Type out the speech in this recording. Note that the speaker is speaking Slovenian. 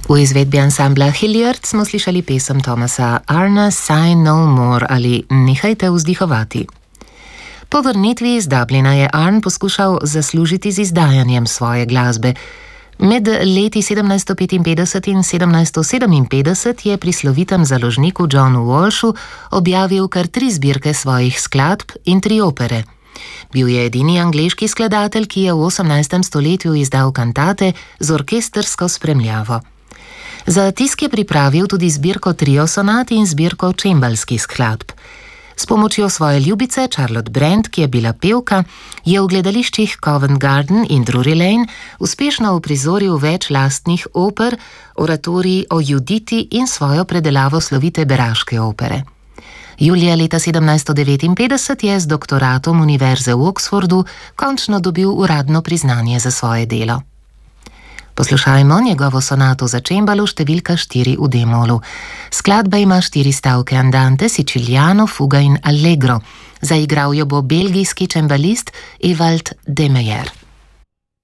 V izvedbi ansambla Hilliard smo slišali pesem Thomasa Arna Sigh No More ali Nehajte vzdihovati. Po vrnitvi iz Dublina je Arn poskušal zaslužiti z izdajanjem svoje glasbe. Med leti 1755 in 1757 je pri slovitem založniku Johnu Walshu objavil kar 3 zbirke svojih skladb in 3 opere. Bil je edini angleški skladatelj, ki je v 18. stoletju izdal kantate z orkestrsko spremljavo. Za tisk je pripravil tudi zbirko trio sonat in zbirko čembalskih skladb. S pomočjo svoje ljubice Charlotte Brent, ki je bila pevka, je v gledališčih Covent Garden in Drury Lane uspešno uprizoril več lastnih oper, oratorij o Juditi in svojo predelavo slovite beraške opere. Julija leta 1759 je z doktoratom Univerze v Oxfordu končno dobil uradno priznanje za svoje delo. Poslušajmo njegovo sonato za čembalo številka 4 v D-molu. Skladba ima 4 stavke andante, siciliano, fuga in allegro. Zaigral jo bo belgijski čembalist Ewald de Meyer.